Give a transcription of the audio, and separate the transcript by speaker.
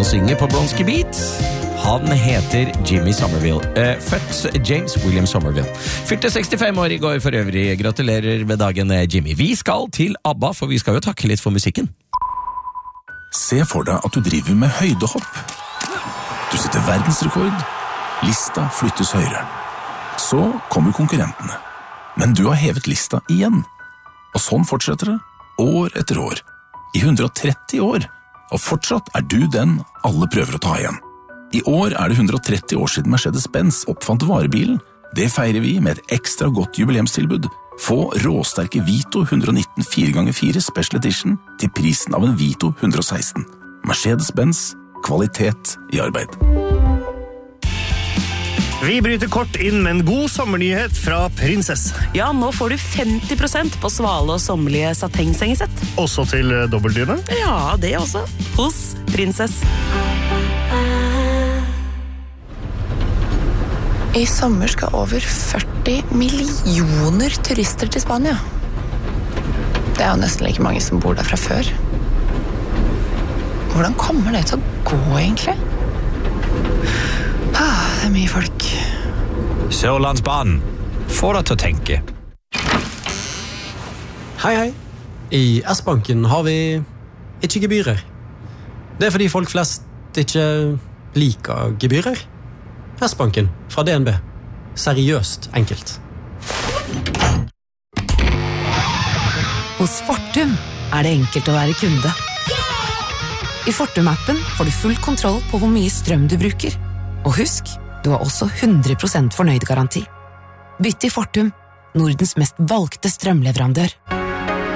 Speaker 1: som synger på Bronski Beat. Han heter Jimmy Somerville, født James William Somerville. Fylte 65 år i går for øvrig. Gratulerer med dagen, Jimmy. Vi skal til ABBA, for vi skal jo takke litt for musikken.
Speaker 2: Se for deg at du driver med høydehopp. Du setter verdensrekord. Lista flyttes høyere. Så kommer konkurrentene. Men du har hevet lista igjen. Og sånn fortsetter det, år etter år. I 130 år. Og fortsatt er du den alle prøver å ta igjen. I år er det 130 år siden Mercedes-Benz oppfant varebilen. Det feirer vi med et ekstra godt jubileumstilbud. Få råsterke Vito 119 4x4 Special Edition til prisen av en Vito 116. Mercedes-Benz, kvalitet i arbeid.
Speaker 3: Vi bryter kort inn med en god sommernyhet fra Prinsess.
Speaker 4: Ja, nå får du 50% på svale og sommerlige satengsengesett.
Speaker 3: Også til dobbeltdyne?
Speaker 4: Ja, det også. Hos Prinsess.
Speaker 5: I sommer skal over 40 millioner turister til Spania. Det er jo nesten like mange som bor der fra før. Hvordan kommer det til å gå, egentlig? Det er mye folk.
Speaker 6: Sørlandsbanen. Få deg til å tenke.
Speaker 7: Hei. I S-banken har vi ikke gebyrer. Det er fordi folk flest ikke liker gebyrer. S-banken fra DNB. Seriøst enkelt.
Speaker 8: Hos Fortum er det enkelt å være kunde. I Fortum-appen får du full kontroll på hvor mye strøm du bruker. Og husk, du har også 100% fornøyd garanti. Bytt til Fortum, Nordens mest valgte strømleverandør.